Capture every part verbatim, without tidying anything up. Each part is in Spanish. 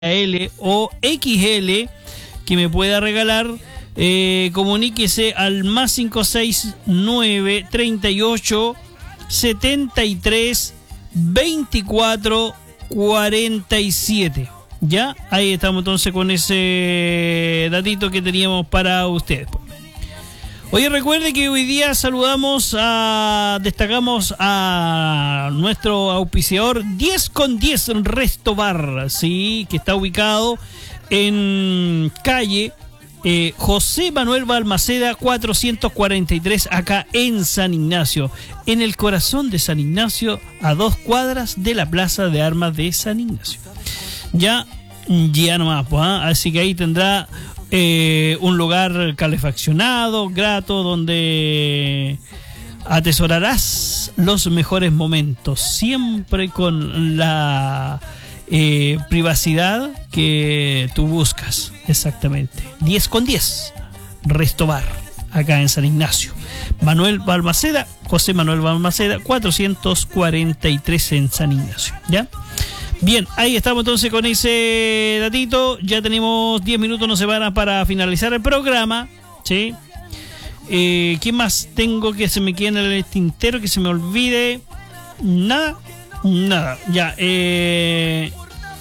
L o X L que me pueda regalar, eh, comuníquese al más cinco seis nueve treinta y ocho setenta y tres veinticuatro cuarenta y siete. Ya, ahí estamos entonces con ese datito que teníamos para ustedes. Oye, recuerde que hoy día saludamos a, destacamos a nuestro auspiciador diez con diez Resto Bar, sí, que está ubicado en calle eh, José Manuel Balmaceda cuatrocientos cuarenta y tres, acá en San Ignacio, en el corazón de San Ignacio, a dos cuadras de la Plaza de Armas de San Ignacio. Ya, ya nomás, pues, ¿eh? Así que ahí tendrá Eh, un lugar calefaccionado, grato, donde atesorarás los mejores momentos, siempre con la eh, privacidad que tú buscas. Exactamente. diez con diez Resto Bar, acá en San Ignacio. Manuel Balmaceda, José Manuel Balmaceda, cuatrocientos cuarenta y tres en San Ignacio. ¿Ya? Bien, ahí estamos entonces con ese datito. Ya tenemos diez minutos, nos separan para finalizar el programa, ¿sí? Eh, ¿Qué más tengo que se me quede en el tintero, que se me olvide? Nada, nada. Ya, eh...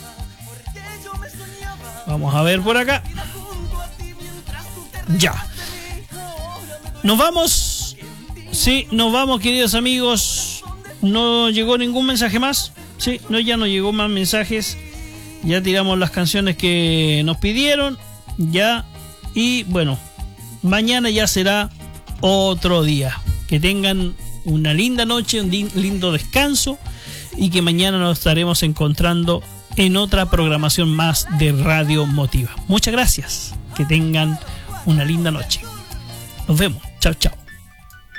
vamos a ver por acá. Ya. Nos vamos. Sí, nos vamos, queridos amigos. No llegó ningún mensaje más. Sí, no, ya no llegó más mensajes. Ya tiramos las canciones que nos pidieron. Ya. Y bueno, mañana ya será otro día. Que tengan una linda noche, un lindo descanso. Y que mañana nos estaremos encontrando en otra programación más de Radio Motiva. Muchas gracias. Que tengan una linda noche. Nos vemos. Chao, chao.